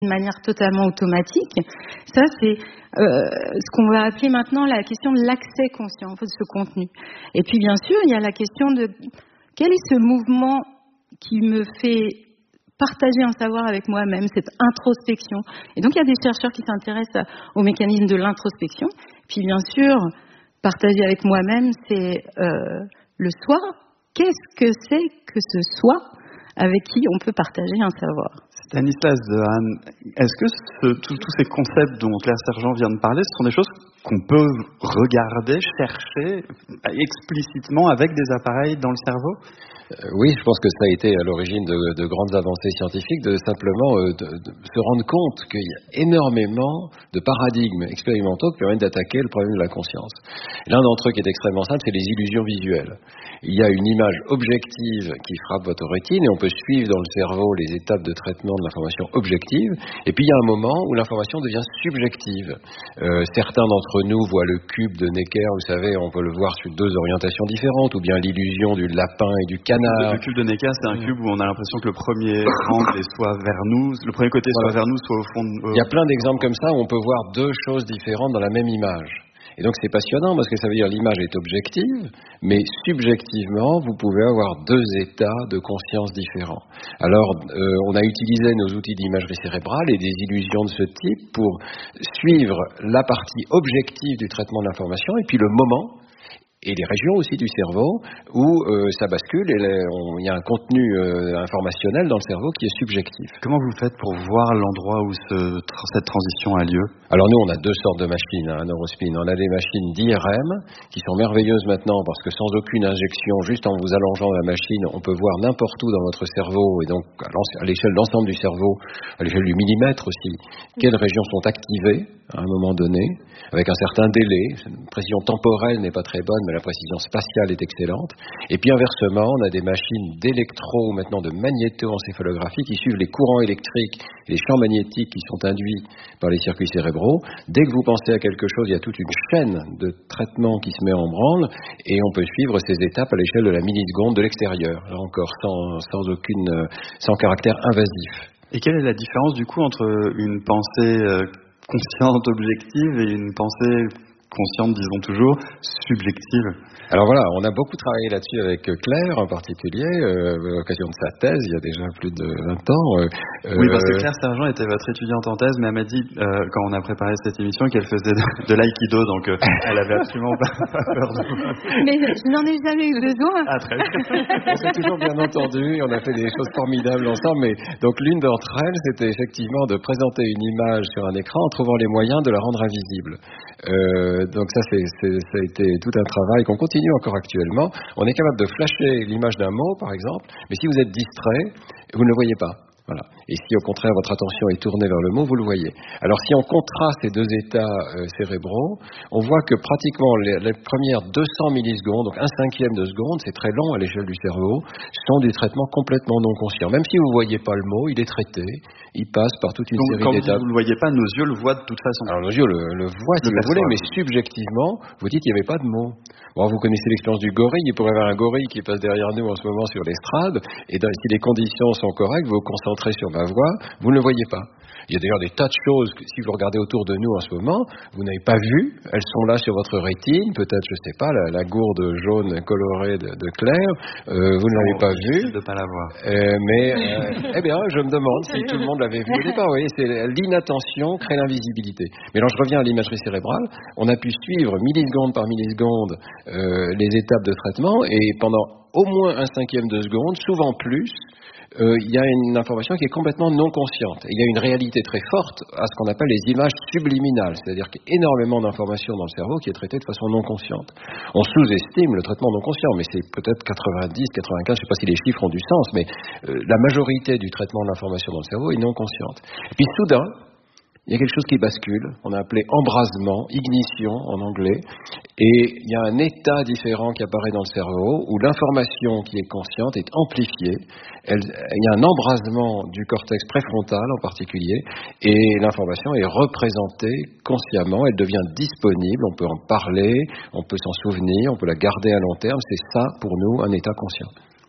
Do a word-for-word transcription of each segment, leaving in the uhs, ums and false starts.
de manière totalement automatique. Ça, c'est euh, ce qu'on va appeler maintenant la question de l'accès conscient de ce contenu. Et puis, bien sûr, il y a la question de quel est ce mouvement qui me fait partager un savoir avec moi-même, cette introspection. Et donc, il y a des chercheurs qui s'intéressent au mécanisme de l'introspection. Puis, bien sûr, partager avec moi-même, c'est euh, le soi. Qu'est-ce que c'est que ce soi avec qui on peut partager un savoir? Stanislas Dehaene, est-ce que ce, tous ces concepts dont Claire Sergent vient de parler, ce sont des choses qu'on peut regarder, chercher explicitement avec des appareils dans le cerveau? Euh, oui, je pense que ça a été à l'origine de, de grandes avancées scientifiques, de simplement euh, de, de se rendre compte qu'il y a énormément de paradigmes expérimentaux qui permettent d'attaquer le problème de la conscience. L'un d'entre eux qui est extrêmement simple, c'est les illusions visuelles. Il y a une image objective qui frappe votre rétine et on peut suivre dans le cerveau les étapes de traitement de l'information objective. Et puis il y a un moment où l'information devient subjective. Euh, certains d'entre nous voient le cube de Necker, vous savez, on peut le voir sur deux orientations différentes, ou bien l'illusion du lapin et du canard. Le cube de Necker, c'est un cube où on a l'impression que le premier angle est soit vers nous, le premier côté soit voilà. vers nous, soit au fond. De, euh, il y a plein d'exemples comme ça où on peut voir deux choses différentes dans la même image. Et donc c'est passionnant parce que ça veut dire que l'image est objective, mais subjectivement, vous pouvez avoir deux états de conscience différents. Alors, euh, on a utilisé nos outils d'imagerie cérébrale et des illusions de ce type pour suivre la partie objective du traitement de l'information et puis le moment et les régions aussi du cerveau où euh, ça bascule et il y a un contenu euh, informationnel dans le cerveau qui est subjectif. Comment vous faites pour voir l'endroit où ce, cette transition a lieu? Alors nous, on a deux sortes de machines, hein, Neurospin. On a des machines d'I R M qui sont merveilleuses maintenant parce que sans aucune injection, juste en vous allongeant la machine, on peut voir n'importe où dans votre cerveau et donc à l'échelle de l'ensemble du cerveau, à l'échelle du millimètre aussi, quelles régions sont activées à un moment donné, avec un certain délai. Une précision temporelle n'est pas très bonne, mais la précision spatiale est excellente. Et puis inversement, on a des machines d'électro, maintenant de magnétoencéphalographie, qui suivent les courants électriques et les champs magnétiques qui sont induits par les circuits cérébraux. Dès que vous pensez à quelque chose, il y a toute une chaîne de traitement qui se met en branle, et on peut suivre ces étapes à l'échelle de la milliseconde de l'extérieur, là encore sans, sans, aucune, sans caractère invasif. Et quelle est la différence du coup entre une pensée euh, consciente, objective, et une pensée consciente, disons toujours, subjective? Alors voilà, on a beaucoup travaillé là-dessus avec Claire en particulier, euh, à l'occasion de sa thèse, il y a déjà plus de vingt ans. Euh, oui, parce que Claire Sergent était votre étudiante en thèse, mais elle m'a dit, euh, quand on a préparé cette émission, qu'elle faisait de, de l'aïkido, donc euh, elle avait absolument pas, pas peur de vous. Mais je n'en ai jamais eu besoin. Ah, très bien. On s'est toujours bien entendu, on a fait des choses formidables ensemble, mais donc l'une d'entre elles, c'était effectivement de présenter une image sur un écran en trouvant les moyens de la rendre invisible. Euh, donc ça, c'est, c'est, ça a été tout un travail qu'on continue encore actuellement. On est capable de flasher l'image d'un mot, par exemple, mais si vous êtes distrait, vous ne le voyez pas. Voilà. Et si au contraire votre attention est tournée vers le mot, vous le voyez. Alors si on contraste ces deux états euh, cérébraux, on voit que pratiquement les, les premières deux cents millisecondes, donc un cinquième de seconde, c'est très long à l'échelle du cerveau, sont des traitements complètement non conscients. Même si vous ne voyez pas le mot, il est traité, il passe par toute une donc, série quand d'étapes. Vous ne le voyez pas, nos yeux le voient de toute façon. Alors nos yeux le, le voient si le vous voulez, mais subjectivement, vous dites qu'il n'y avait pas de mot. Bon, vous connaissez l'expérience du gorille, il pourrait y avoir un gorille qui passe derrière nous en ce moment sur l'estrade, et dans, si les conditions sont correctes, vous vous concentrez sur ma voix, vous ne le voyez pas. Il y a d'ailleurs des tas de choses que si vous regardez autour de nous en ce moment, vous n'avez pas vu, elles sont là sur votre rétine, peut-être, je sais pas, la, la gourde jaune colorée de, de Claire, euh, vous ne l'avez pas vue. De pas la voir. Euh, mais, euh, eh bien, je me demande si tout le monde l'avait vu au départ. Vous voyez, c'est l'inattention crée l'invisibilité. Mais alors, je reviens à l'imagerie cérébrale. On a pu suivre milliseconde par milliseconde euh, les étapes de traitement, et pendant au moins un cinquième de seconde, souvent plus, Euh, il y a une information qui est complètement non consciente. Il y a une réalité très forte à ce qu'on appelle les images subliminales, c'est-à-dire qu'il y a énormément d'informations dans le cerveau qui est traitée de façon non consciente. On sous-estime le traitement non conscient, mais c'est peut-être quatre-vingt-dix, quatre-vingt-quinze, je ne sais pas si les chiffres ont du sens, mais euh, la majorité du traitement de l'information dans le cerveau est non consciente. Et puis soudain, il y a quelque chose qui bascule, on a appelé embrasement, ignition en anglais, et il y a un état différent qui apparaît dans le cerveau où l'information qui est consciente est amplifiée. Elle, il y a un embrasement du cortex préfrontal en particulier, et l'information est représentée consciemment, elle devient disponible, on peut en parler, on peut s'en souvenir, on peut la garder à long terme, c'est ça pour nous un état conscient.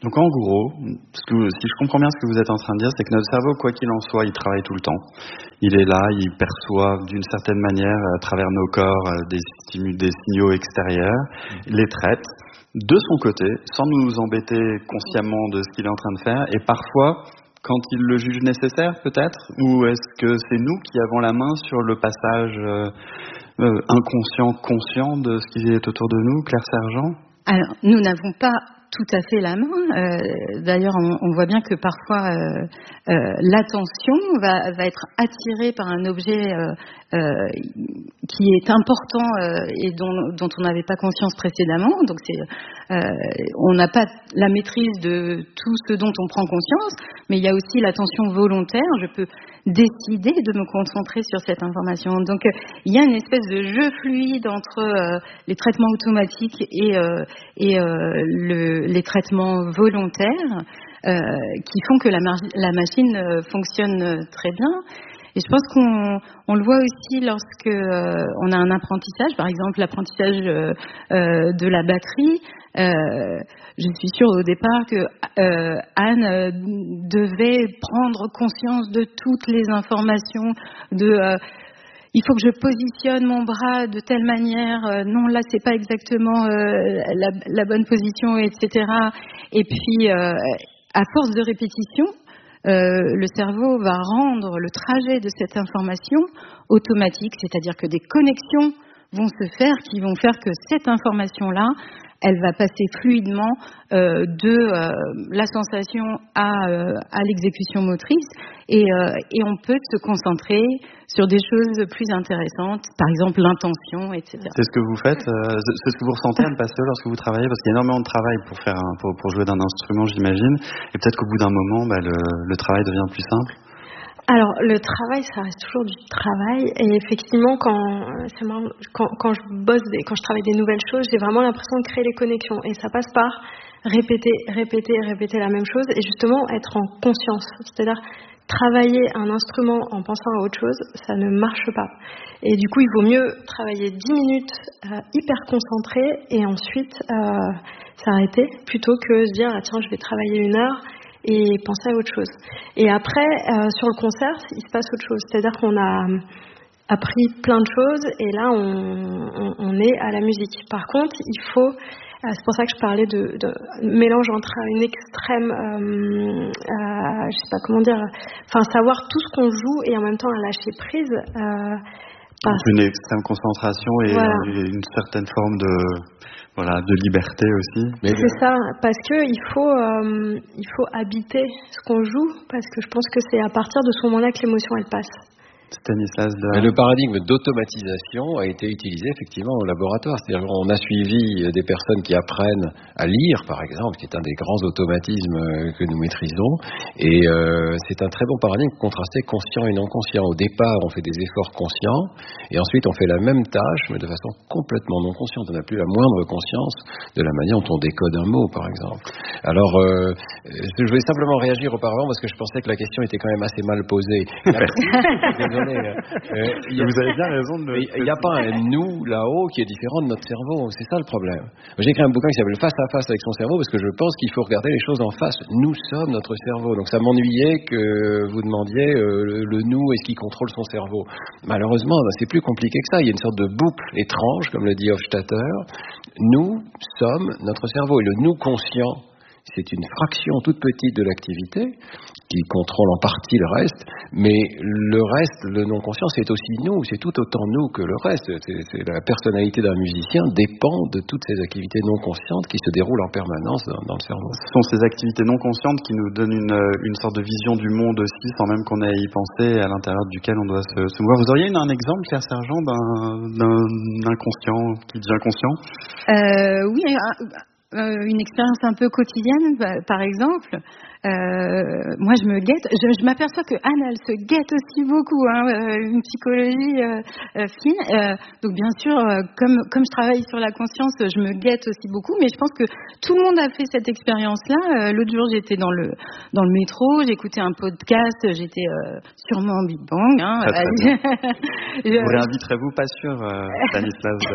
Donc en gros, ce que, si je comprends bien ce que vous êtes en train de dire, c'est que notre cerveau, quoi qu'il en soit, il travaille tout le temps. Il est là, il perçoit d'une certaine manière, à travers nos corps, des, stimu- des signaux extérieurs, les traite de son côté, sans nous embêter consciemment de ce qu'il est en train de faire, et parfois, quand il le juge nécessaire peut-être, ou est-ce que c'est nous qui avons la main sur le passage euh, euh, inconscient-conscient de ce qui est autour de nous, Claire Sergent ? Alors, nous n'avons pas tout à fait la main. Euh, d'ailleurs, on, on voit bien que parfois euh, euh, l'attention va, va être attirée par un objet euh, euh, qui est important euh, et dont, dont on n'avait pas conscience précédemment. Donc, c'est, euh, on n'a pas la maîtrise de tout ce dont on prend conscience, mais il y a aussi l'attention volontaire. Je peux décider de me concentrer sur cette information. Donc, euh, il y a une espèce de jeu fluide entre euh, les traitements automatiques et, euh, et euh, le, les traitements volontaires euh, qui font que la, mar- la machine euh, fonctionne très bien. Et je pense qu'on on le voit aussi lorsque euh, on a un apprentissage, par exemple l'apprentissage euh, euh, de la batterie. Euh, je suis sûre au départ que euh, Anne euh, devait prendre conscience de toutes les informations, de euh, il faut que je positionne mon bras de telle manière, euh, non là c'est pas exactement euh, la, la bonne position, et cetera. Et puis euh, à force de répétition, Euh, le cerveau va rendre le trajet de cette information automatique, c'est-à-dire que des connexions vont se faire qui vont faire que cette information-là, elle va passer fluidement euh, de euh, la sensation à, euh, à l'exécution motrice et, euh, et on peut se concentrer sur des choses plus intéressantes, par exemple l'intention, et cetera. C'est ce que vous faites, euh, c'est ce que vous ressentez, Anne Passeau, lorsque vous travaillez, parce qu'il y a énormément de travail pour, faire un, pour, pour jouer d'un instrument, j'imagine, et peut-être qu'au bout d'un moment, bah, le, le travail devient plus simple. Alors, le travail, ça reste toujours du travail. Et effectivement, quand, c'est marrant, quand, quand je bosse, des, quand je travaille des nouvelles choses, j'ai vraiment l'impression de créer les connexions. Et ça passe par répéter, répéter, répéter la même chose. Et justement, être en conscience. C'est-à-dire, travailler un instrument en pensant à autre chose, ça ne marche pas. Et du coup, il vaut mieux travailler dix minutes euh, hyper concentré et ensuite euh, s'arrêter plutôt que se dire, ah, tiens, je vais travailler une heure et penser à autre chose. Et après, euh, sur le concert, il se passe autre chose. C'est-à-dire qu'on a appris plein de choses et là, on, on, on est à la musique. Par contre, il faut... Euh, c'est pour ça que je parlais de, de mélange entre une extrême... Euh, euh, je sais pas comment dire... Enfin, savoir tout ce qu'on joue et en même temps un lâcher prise. Euh, parce... Une extrême concentration et voilà. Une certaine forme de... Voilà, de liberté aussi. Mais c'est ça, parce que il faut, euh, il faut habiter ce qu'on joue, parce que je pense que c'est à partir de ce moment-là que l'émotion elle passe. Stanislas de... Mais le paradigme d'automatisation a été utilisé effectivement au laboratoire. C'est-à-dire qu'on a suivi des personnes qui apprennent à lire, par exemple, qui est un des grands automatismes que nous maîtrisons. Et euh, c'est un très bon paradigme contrasté conscient et non conscient. Au départ, on fait des efforts conscients, et ensuite on fait la même tâche, mais de façon complètement non consciente. On n'a plus la moindre conscience de la manière dont on décode un mot, par exemple. Alors, euh, je voulais simplement réagir auparavant parce que je pensais que la question était quand même assez mal posée. Euh, a, vous avez bien raison de le... Il n'y a pas un nous là-haut qui est différent de notre cerveau, c'est ça le problème. J'ai écrit un bouquin qui s'appelle Face à face avec son cerveau parce que je pense qu'il faut regarder les choses en face. Nous sommes notre cerveau. Donc ça m'ennuyait que vous demandiez euh, le, le nous est-ce qui contrôle son cerveau. Malheureusement, ben, c'est plus compliqué que ça. Il y a une sorte de boucle étrange, comme le dit Hofstadter. Nous sommes notre cerveau et le nous conscient, c'est une fraction toute petite de l'activité qui contrôle en partie le reste, mais le reste, le non-conscient, c'est aussi nous, c'est tout autant nous que le reste. C'est, c'est la personnalité d'un musicien dépend de toutes ces activités non-conscientes qui se déroulent en permanence dans, dans le cerveau. Ce sont ces activités non-conscientes qui nous donnent une, une sorte de vision du monde aussi, sans même qu'on ait à y penser, à l'intérieur duquel on doit se, se mouvoir. Vous auriez un exemple, Claire Sergent, d'un, d'un inconscient qui devient conscient ? euh, Oui, euh, une expérience un peu quotidienne, par exemple. Euh, moi, je me guette. Je, je m'aperçois que Anne, elle se guette aussi beaucoup. Hein, euh, une psychologie euh, euh, fine. Euh, donc, bien sûr, euh, comme comme je travaille sur la conscience, je me guette aussi beaucoup. Mais je pense que tout le monde a fait cette expérience-là. Euh, l'autre jour, j'étais dans le dans le métro, j'écoutais un podcast, j'étais euh, sûrement en Big Bang. Hein, très, très bien. je, vous réinviterez-vous, pas sûr, euh, Stanislas de...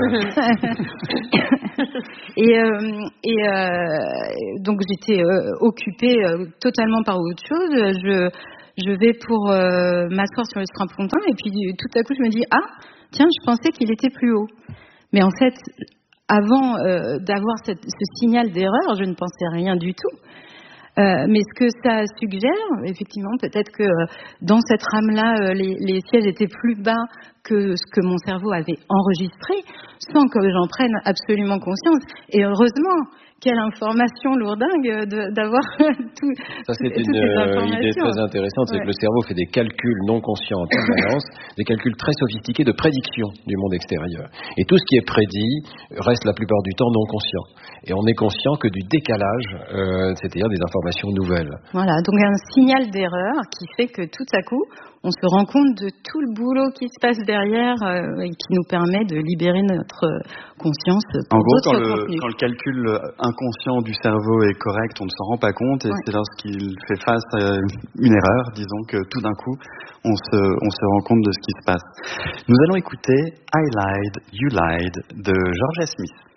Et, euh, et euh, donc j'étais euh, occupée euh, totalement par autre chose. Je, je vais pour euh, m'asseoir sur le strapontin et puis tout à coup je me dis ah tiens, je pensais qu'il était plus haut. Mais en fait, avant euh, d'avoir cette, ce signal d'erreur, je ne pensais rien du tout. Euh, mais ce que ça suggère, effectivement, peut-être que euh, dans cette rame-là, euh, les, les sièges étaient plus bas que ce que mon cerveau avait enregistré, sans que j'en prenne absolument conscience. Et heureusement, quelle information lourdingue de, d'avoir tout, ça, c'est toutes une ces euh, idée très intéressante, c'est ouais. que le cerveau fait des calculs non conscients en permanence, des calculs très sophistiqués de prédiction du monde extérieur. Et tout ce qui est prédit reste la plupart du temps non conscient. Et on est conscient que du décalage, euh, c'est-à-dire des informations nouvelles. Voilà, donc un signal d'erreur qui fait que tout à coup, on se rend compte de tout le boulot qui se passe derrière euh, et qui nous permet de libérer notre conscience pour en gros, d'autres quand le, contenus. quand le calcul inconscient du cerveau est correct, on ne s'en rend pas compte et ouais. c'est lorsqu'il fait face à une erreur, disons, que tout d'un coup, on se, on se rend compte de ce qui se passe. Nous allons écouter I Lied, You Lied de Jorja Smith.